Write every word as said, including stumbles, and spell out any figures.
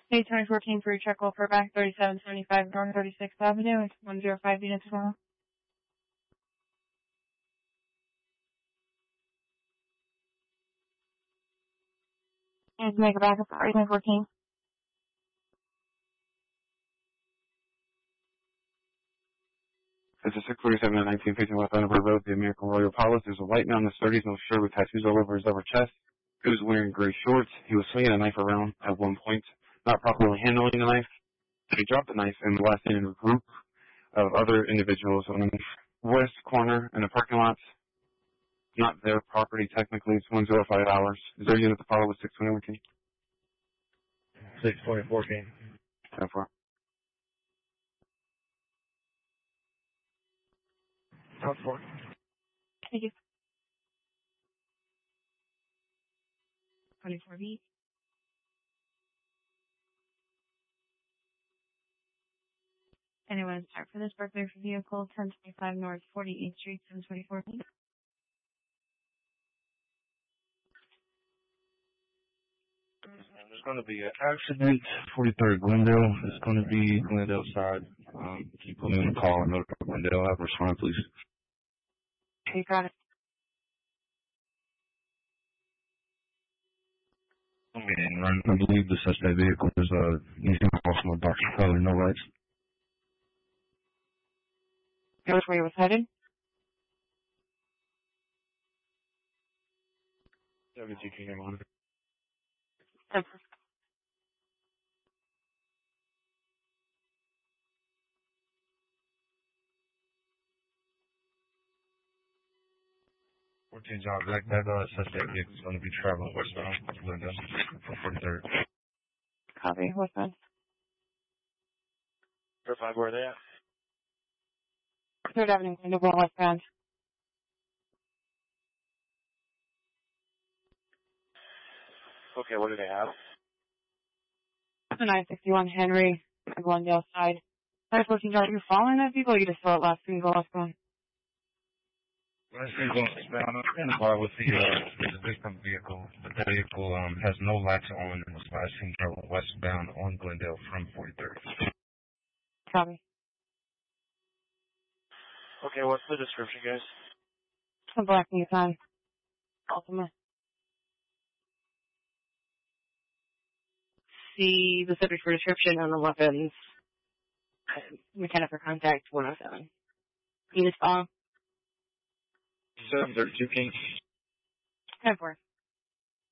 eight twenty fourteen for your check will for back thirty-seven seventy-five North thirty-sixth Avenue. It's one zero five units tomorrow. And make a backup for eight twenty fourteen. This is six forty-seven and nineteen facing West Edinburgh Road, the American Royal Palace. There's a white man in the thirties, no shirt with tattoos all over his upper chest. He was wearing gray shorts. He was swinging a knife around at one point, not properly handling the knife. He dropped the knife and blasted into a group of other individuals on the west corner in the parking lot. Not their property technically. It's one zero five hours. Is there a unit to follow with six twenty fourteen? six twenty fourteen. ten four. ten four. Thank you. twenty-four B. Anyone start for this birthday for vehicle ten twenty-five North forty-eighth Street, seven twenty-four B. There's going to be an accident, forty-third Glendale. It's going to be Glendale side. Um, can you put me on the call and notify Glendale? Have a respond, please. You got it. Okay, and I believe the suspect vehicle is uh, using off my dark color, no lights. Which way it was headed? seventy King monitor. fourteen John Black, that uh, suspect vehicle is going to be traveling westbound to Glendale for forty-third. Copy. What's that? Verify where they at. Third Avenue, Glendale westbound. Okay, what do they have? nine sixty-one Henry, Glendale side. nine fourteen, are you following that vehicle or you just saw it last vehicle westbound? Last vehicle westbound. I'm in the car with the, uh, the victim vehicle, but that vehicle um, has no lights on and was last seen traveling westbound on Glendale from forty-third. Copy. Okay, what's the description, guys? A black Nissan Altima. See the subject for description on the weapons. Mechanic for contact one oh seven. Units on. seven thirty-two King. ten four.